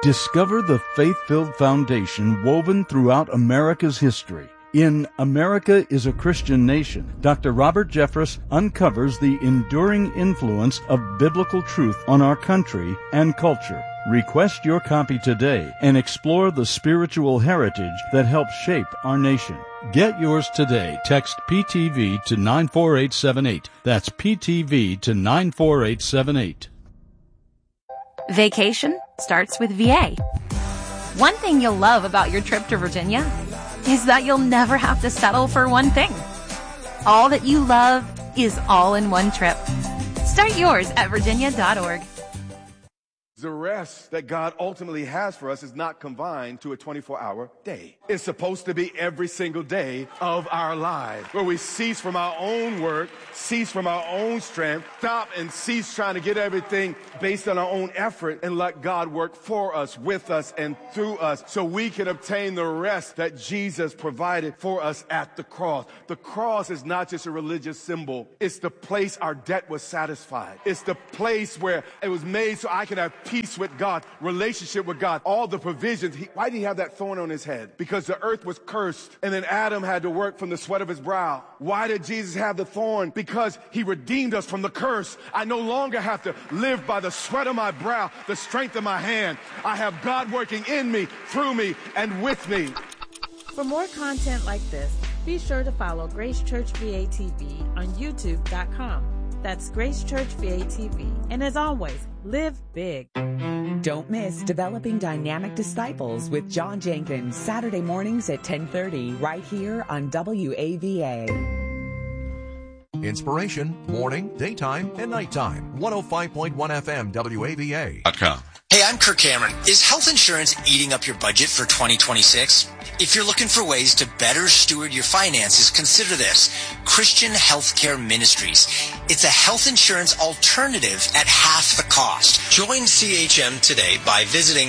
Discover the faith-filled foundation woven throughout America's history. In America is a Christian Nation, Dr. Robert Jeffress uncovers the enduring influence of biblical truth on our country and culture. Request your copy today and explore the spiritual heritage that helped shape our nation. Get yours today. Text PTV to 94878. That's PTV to 94878. Vacation starts with VA. One thing you'll love about your trip to Virginia is that you'll never have to settle for one thing. All that you love is all in one trip. Start yours at virginia.org. The rest that God ultimately has for us is not confined to a 24-hour day. It's supposed to be every single day of our lives, where we cease from our own work, cease from our own strength, stop and cease trying to get everything based on our own effort, and let God work for us, with us, and through us, so we can obtain the rest that Jesus provided for us at the cross. The cross is not just a religious symbol. It's the place our debt was satisfied. It's the place where it was made so I can have peace with God, relationship with God, all the provisions. Why did he have that thorn on his head? Because the earth was cursed, and then Adam had to work from the sweat of his brow. Why did Jesus have the thorn? Because he redeemed us from the curse. I no longer have to live by the sweat of my brow, the strength of my hand. I have God working in me, through me, and with me. For more content like this, be sure to follow Grace Church VA TV on YouTube.com. That's Grace Church VA TV. And as always, live big. Don't miss Developing Dynamic Disciples with John Jenkins, Saturday mornings at 10:30, right here on WAVA. Inspiration, morning, daytime, and nighttime. 105.1 FM, WAVA.com. Hey, I'm Kirk Cameron. Is health insurance eating up your budget for 2026? If you're looking for ways to better steward your finances, consider this. Christian Healthcare Ministries. It's a health insurance alternative at half the cost. Join CHM today by visiting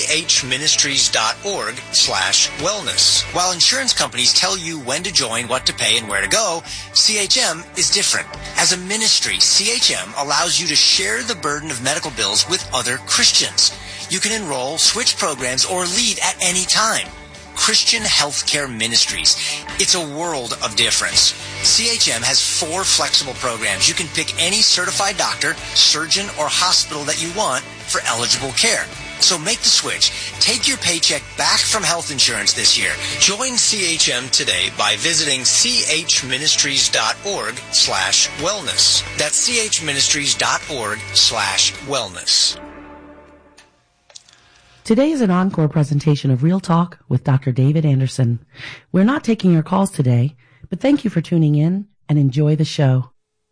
chministries.org/wellness. While insurance companies tell you when to join, what to pay, and where to go, CHM is different. As a ministry, CHM allows you to share the burden of medical bills with other Christians. You can enroll, switch programs, or leave at any time. Christian Healthcare Ministries. It's a world of difference. CHM has 4 flexible programs. You can pick any certified doctor, surgeon, or hospital that you want for eligible care. So make the switch. Take your paycheck back from health insurance this year. Join CHM today by visiting chministries.org/wellness. That's chministries.org/wellness. Today is an encore presentation of Real Talk with Dr. David Anderson. We're not taking your calls today, but thank you for tuning in and enjoy the show.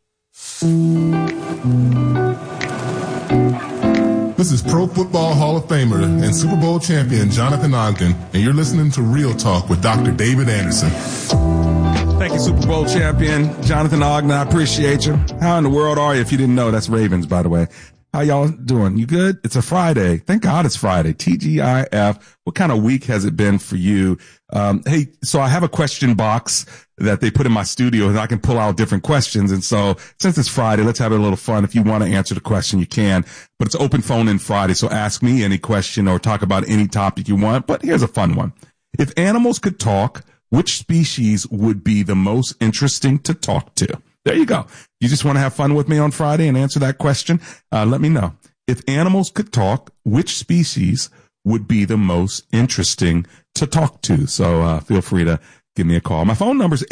This is Pro Football Hall of Famer and Super Bowl champion Jonathan Ogden, and you're listening to Real Talk with Dr. David Anderson. Thank you, Super Bowl champion Jonathan Ogden. I appreciate you. How in the world are you? If you didn't know, that's Ravens, by the way. How y'all doing? You good? It's a Friday. Thank God it's Friday. TGIF. What kind of week has it been for you? Hey, so I have a question box that they put in my studio and I can pull out different questions. And so since it's Friday, let's have a little fun. If you want to answer the question, you can, but it's open phone in Friday. So ask me any question or talk about any topic you want. But here's a fun one. If animals could talk, which species would be the most interesting to talk to? There you go. You just want to have fun with me on Friday and answer that question? Let me know. If animals could talk, which species would be the most interesting to talk to? So feel free to give me a call. My phone number is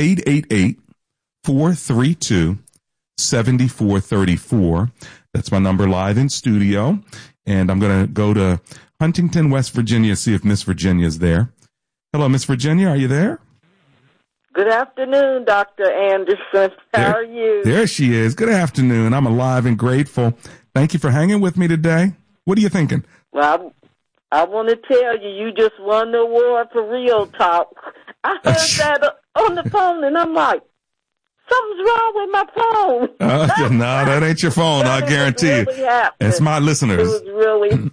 888-432-7434. That's my number live in studio. And I'm going to go to Huntington, West Virginia, see if Miss Virginia is there. Hello, Miss Virginia. Are you there? Good afternoon, Dr. Anderson. How are you? There she is. Good afternoon. I'm alive and grateful. Thank you for hanging with me today. What are you thinking? Well, I want to tell you, you just won the award for Real Talk. I heard that on the phone, and I'm like, something's wrong with my phone. No, that ain't your phone. I guarantee really you. Happened. It's my listeners. It was really.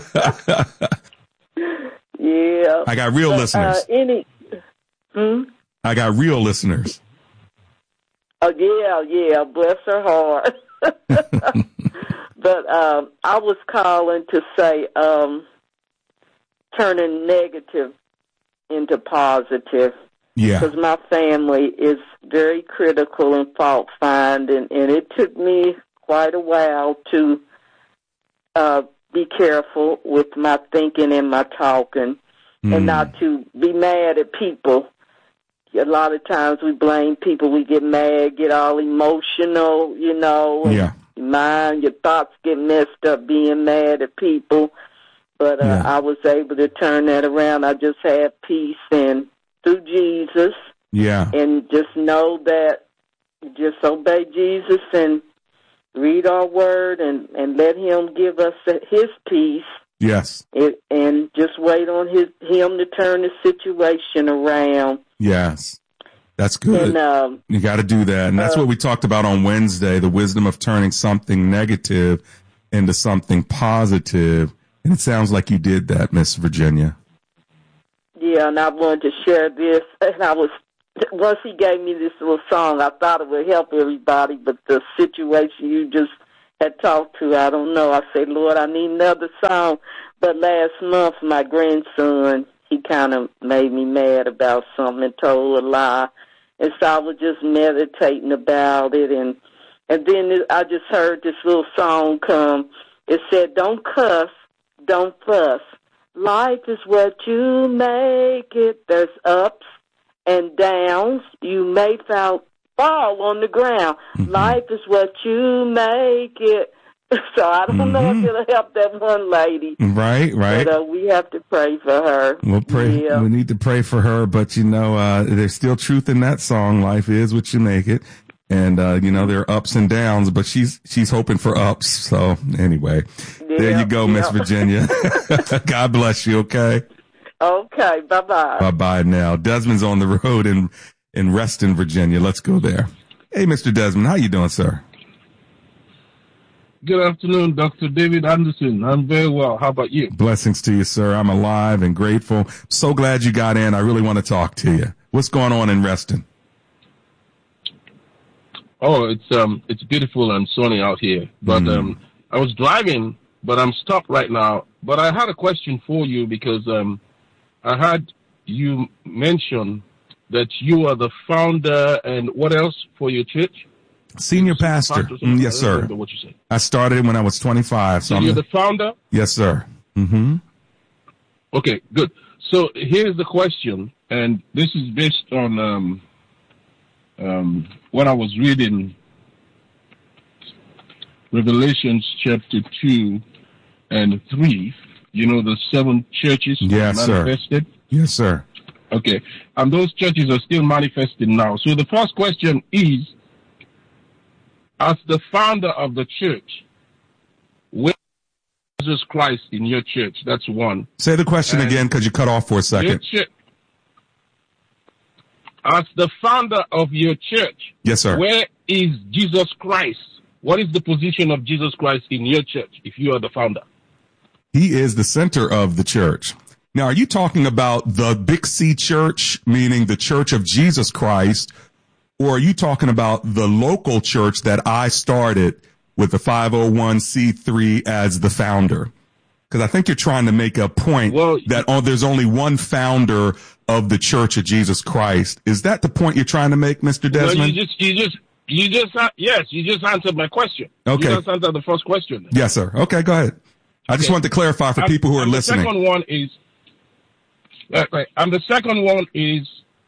Yeah. I got real listeners. I got real listeners. Oh, yeah. Bless her heart. But I was calling to say turning negative into positive. Yeah. Because my family is very critical and fault-finding, and it took me quite a while to be careful with my thinking and my talking and not to be mad at people. A lot of times we blame people. We get mad, get all emotional, you know. Yeah. Your thoughts get messed up being mad at people. But I was able to turn that around. I just had peace and through Jesus. Yeah. And just know that just obey Jesus and read our word and let him give us his peace. Yes. And just wait on him to turn the situation around. Yes. That's good. And, you got to do that. And that's what we talked about on Wednesday, the wisdom of turning something negative into something positive. And it sounds like you did that, Miss Virginia. Yeah, and I wanted to share this. And once he gave me this little song, I thought it would help everybody, but the situation you just had talked to, I don't know. I said, Lord, I need another song. But last month, my grandson, he kind of made me mad about something and told a lie. And so I was just meditating about it. And then I just heard this little song come. It said, don't cuss, don't fuss. Life is what you make it. There's ups and downs. You may fall on the ground. Mm-hmm. Life is what you make it. So I don't know if it'll help that one lady. Right. But we have to pray for her. We'll pray. Yeah. We need to pray for her. But, there's still truth in that song. Life is what you make it. And, there are ups and downs, but she's hoping for ups. So anyway, there you go, Miss Virginia. God bless you. Okay. Okay. Bye-bye. Bye-bye now. Desmond's on the road in Reston, Virginia. Let's go there. Hey, Mr. Desmond, how you doing, sir? Good afternoon, Dr. David Anderson. I'm very well. How about you? Blessings to you, sir. I'm alive and grateful. So glad you got in. I really want to talk to you. What's going on in Reston? Oh, it's beautiful and sunny out here. But I was driving, but I'm stopped right now. But I had a question for you because I heard you mention that you are the founder and what else for your church? Senior pastor. Yes, sir. What you said. I started when I was 25. So you're the founder? Yes, sir. Mm-hmm. Okay, good. So here's the question, and this is based on when I was reading Revelations chapter 2 and 3, the 7 churches manifested. Sir. Yes, sir. Okay, and those churches are still manifesting now. So the first question is, as the founder of the church, where is Jesus Christ in your church? That's one. Say the question again because you cut off for a second. As the founder of your church, yes, sir. Where is Jesus Christ? What is the position of Jesus Christ in your church if you are the founder? He is the center of the church. Now, are you talking about the Big C church, meaning the Church of Jesus Christ, or are you talking about the local church that I started with the 501c3 as the founder? Because I think you're trying to make a point that there's only one founder of the Church of Jesus Christ. Is that the point you're trying to make, Mr. Desmond? No, you just answered my question. Okay. You just answered the first question. Yes, sir. Okay, go ahead. I just wanted to clarify for people who are listening. The second one is,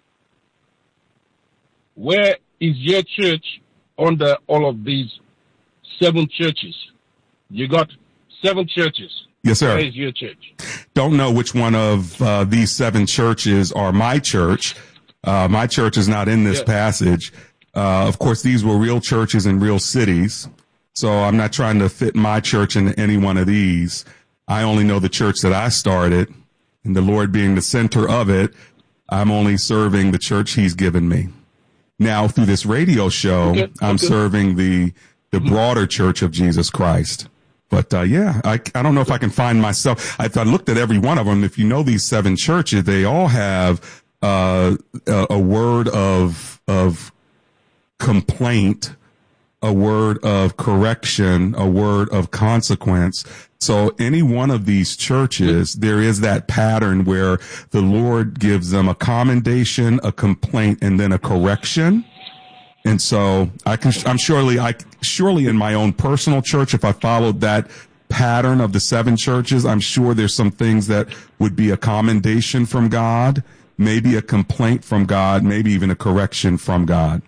where is your church under all of these 7 churches? You got 7 churches. Yes, sir. Where is your church? Don't know which one of these 7 churches are my church. My church is not in this passage. Of course, these were real churches in real cities. So I'm not trying to fit my church into any one of these. I only know the church that I started, and the Lord being the center of it, I'm only serving the church he's given me. Now, through this radio show, I'm serving the broader Church of Jesus Christ. But, I don't know if I can find myself. If I looked at every one of them, if you know these 7 churches, they all have a word of complaint a word of correction, a word of consequence. So any one of these churches, there is that pattern where the Lord gives them a commendation, a complaint, and then a correction. And so I'm surely in my own personal church, if I followed that pattern of the 7 churches, I'm sure there's some things that would be a commendation from God, maybe a complaint from God, maybe even a correction from God.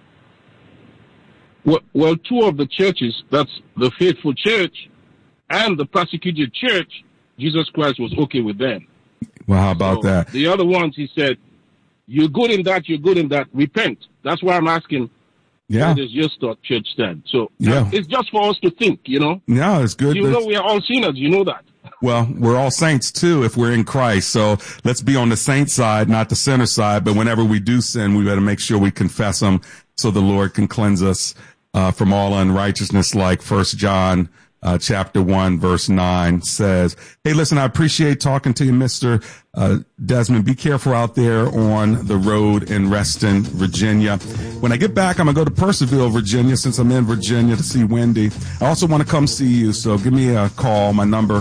Well, 2 of the churches, that's the faithful church and the persecuted church, Jesus Christ was okay with them. Well, how about that? The other ones, he said, you're good in that, repent. That's why I'm asking, where does your church stand? So it's just for us to think, Yeah, it's good. You know we are all sinners, you know that. Well, we're all saints too if we're in Christ. So let's be on the saint side, not the sinner side. But whenever we do sin, we better make sure we confess them so the Lord can cleanse us from all unrighteousness, like 1 John chapter 1, verse 9 says. Hey, listen, I appreciate talking to you, Mr. Desmond. Be careful out there on the road in Reston, Virginia. When I get back, I'm going to go to Purcellville, Virginia, since I'm in Virginia to see Wendy. I also want to come see you, so give me a call. My number,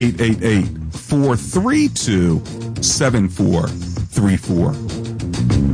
888-432-7434.